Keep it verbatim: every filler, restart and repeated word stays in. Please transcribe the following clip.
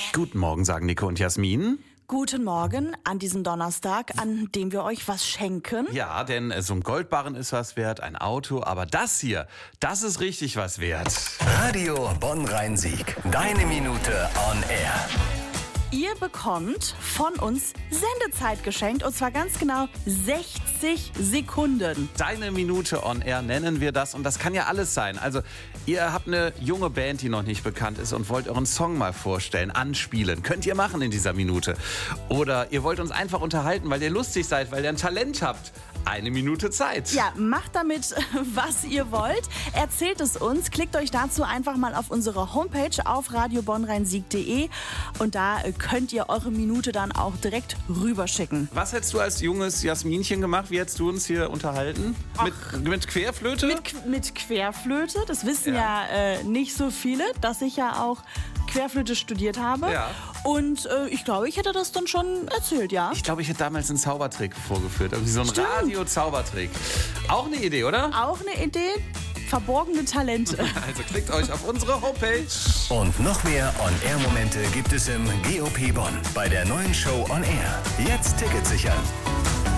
Guten Morgen, sagen Nico und Jasmin. Guten Morgen an diesem Donnerstag, an dem wir euch was schenken. Ja, denn so ein Goldbarren ist was wert, ein Auto, aber das hier, das ist richtig was wert. Radio Bonn-Rhein-Sieg. Deine Minute on air. Ihr bekommt von uns Sendezeit geschenkt, und zwar ganz genau sechzig Sekunden. Deine Minute on air nennen wir das, und das kann ja alles sein. Also ihr habt eine junge Band, die noch nicht bekannt ist und wollt euren Song mal vorstellen, anspielen. Könnt ihr machen in dieser Minute. Oder ihr wollt uns einfach unterhalten, weil ihr lustig seid, weil ihr ein Talent habt. Eine Minute Zeit. Ja, macht damit, was ihr wollt. Erzählt es uns. Klickt euch dazu einfach mal auf unsere Homepage auf radio bonn rhein sieg punkt de und da könnt ihr eure Minute dann auch direkt rüberschicken. Was hättest du als junges Jasminchen gemacht? Wie hättest du uns hier unterhalten? Mit, mit Querflöte? Mit, mit Querflöte. Das wissen ja, ja äh, nicht so viele, dass ich ja auch Querflöte studiert habe. Ja. Und äh, ich glaube, ich hätte das dann schon erzählt, ja. Ich glaube, ich hätte damals einen Zaubertrick vorgeführt. Irgendwie so ein Stimmt. Radio-Zaubertrick. Auch eine Idee, oder? Auch eine Idee. Verborgene Talente. Also klickt euch auf unsere Homepage. Und noch mehr On-Air-Momente gibt es im G O P Bonn bei der neuen Show On Air. Jetzt Tickets sichern.